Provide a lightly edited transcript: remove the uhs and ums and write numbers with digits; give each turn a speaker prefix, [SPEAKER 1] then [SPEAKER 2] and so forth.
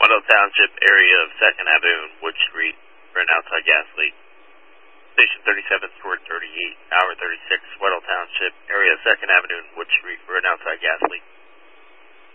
[SPEAKER 1] Weddell Township, area of 2nd Avenue, Wood Street, for an outside gas leak. Station 37, Port 38, hour 36, Weddell Township, area